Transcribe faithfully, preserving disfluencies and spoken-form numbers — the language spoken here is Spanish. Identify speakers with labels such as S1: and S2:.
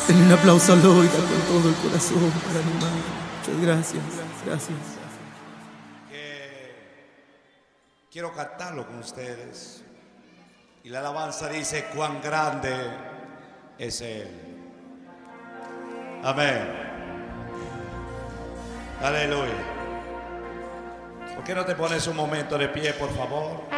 S1: Den un aplauso a Loida con todo el corazón para animar. Muchas gracias, gracias.
S2: Que quiero cantarlo con ustedes. Y la alabanza dice: cuán grande es Él. Amén. Aleluya. ¿Por qué no te pones un momento de pie, por favor?